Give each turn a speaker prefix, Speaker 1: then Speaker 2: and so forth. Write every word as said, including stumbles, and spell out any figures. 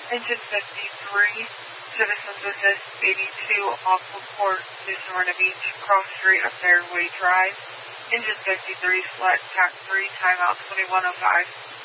Speaker 1: Engine fifty-three, Citizens Assist eighty-two, off report to Smyrna Beach, cross street of Fairway Drive. Engine fifty-three, select T A C three, timeout twenty-one oh five.